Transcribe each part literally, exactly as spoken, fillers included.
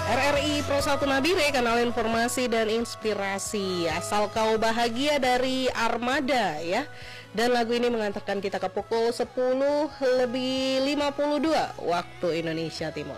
R R I Pro satu Nabire, kanal informasi dan inspirasi. Asal kau bahagia dari Armada ya. Dan lagu ini mengantarkan kita ke pukul sepuluh lebih lima puluh dua waktu Indonesia Timur.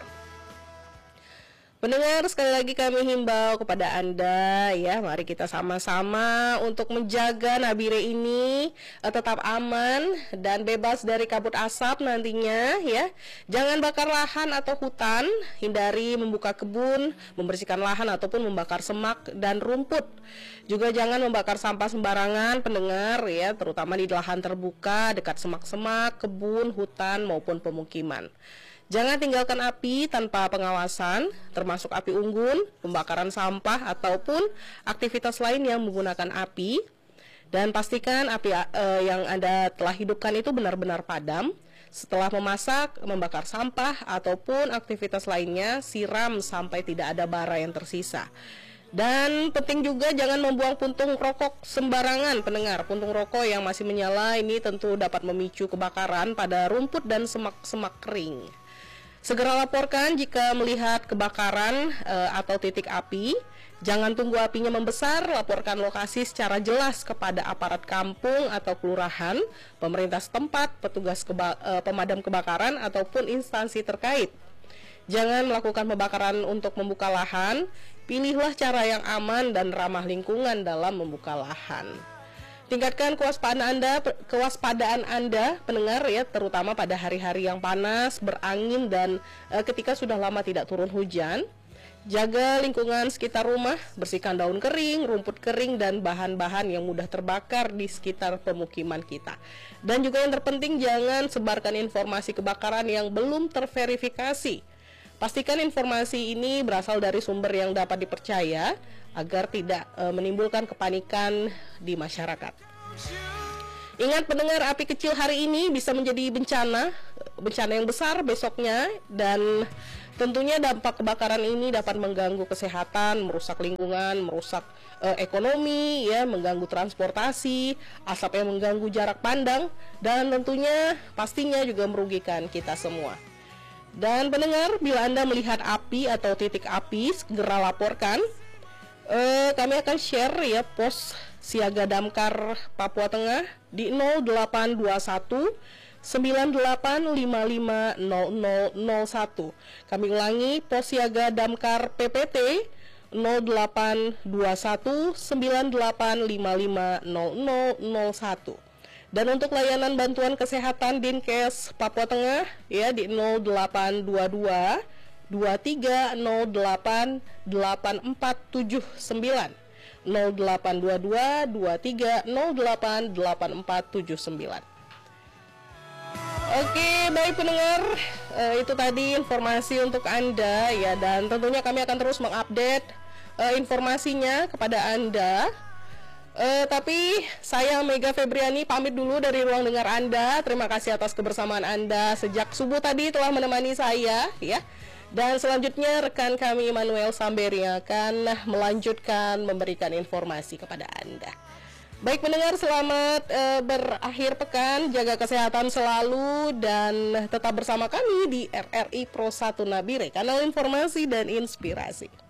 Pendengar, sekali lagi kami himbau kepada Anda ya, mari kita sama-sama untuk menjaga Nabire ini uh, tetap aman dan bebas dari kabut asap nantinya ya. Jangan bakar lahan atau hutan, hindari membuka kebun, membersihkan lahan ataupun membakar semak dan rumput. Juga jangan membakar sampah sembarangan pendengar ya, terutama di lahan terbuka dekat semak-semak, kebun, hutan maupun pemukiman. Jangan tinggalkan api tanpa pengawasan, termasuk api unggun, pembakaran sampah, ataupun aktivitas lain yang menggunakan api. Dan pastikan api uh, yang Anda telah hidupkan itu benar-benar padam. Setelah memasak, membakar sampah, ataupun aktivitas lainnya, siram sampai tidak ada bara yang tersisa. Dan penting juga jangan membuang puntung rokok sembarangan pendengar. Puntung rokok yang masih menyala ini tentu dapat memicu kebakaran pada rumput dan semak-semak kering. Segera laporkan jika melihat kebakaran e, atau titik api. Jangan tunggu apinya membesar, laporkan lokasi secara jelas kepada aparat kampung atau kelurahan, pemerintah setempat, petugas keba e, pemadam kebakaran ataupun instansi terkait. Jangan melakukan pembakaran untuk membuka lahan, pilihlah cara yang aman dan ramah lingkungan dalam membuka lahan. Tingkatkan kewaspadaan Anda, kewaspadaan Anda pendengar ya, terutama pada hari-hari yang panas, berangin dan e, ketika sudah lama tidak turun hujan. Jaga lingkungan sekitar rumah, bersihkan daun kering, rumput kering dan bahan-bahan yang mudah terbakar di sekitar pemukiman kita. Dan juga yang terpenting, jangan sebarkan informasi kebakaran yang belum terverifikasi. Pastikan informasi ini berasal dari sumber yang dapat dipercaya agar tidak e, menimbulkan kepanikan di masyarakat. Ingat pendengar, api kecil hari ini bisa menjadi bencana, bencana yang besar besoknya, dan tentunya dampak kebakaran ini dapat mengganggu kesehatan, merusak lingkungan, merusak e, ekonomi, ya, mengganggu transportasi, asap yang mengganggu jarak pandang, dan tentunya pastinya juga merugikan kita semua. Dan pendengar, bila Anda melihat api atau titik api, segera laporkan. E, kami akan share ya pos siaga damkar Papua Tengah di nol delapan dua satu sembilan delapan lima lima nol nol nol satu. Kami ulangi, pos siaga damkar P P T nol delapan dua satu sembilan delapan lima lima nol nol nol satu. Dan untuk layanan bantuan kesehatan Dinkes Papua Tengah ya di nol delapan dua dua dua tiga nol delapan delapan empat tujuh sembilan, nol delapan dua dua dua tiga nol delapan delapan empat tujuh sembilan. Oke, baik pendengar, uh, itu tadi informasi untuk Anda ya, dan tentunya kami akan terus mengupdate uh, informasinya kepada Anda. Uh, tapi saya Mega Febriani pamit dulu dari ruang dengar Anda. Terima kasih atas kebersamaan Anda sejak subuh tadi telah menemani saya ya. Dan selanjutnya rekan kami Immanuel Samberi akan melanjutkan memberikan informasi kepada Anda. Baik pendengar, selamat uh, berakhir pekan, jaga kesehatan selalu dan tetap bersama kami di R R I Pro satu Nabire, kanal informasi dan inspirasi.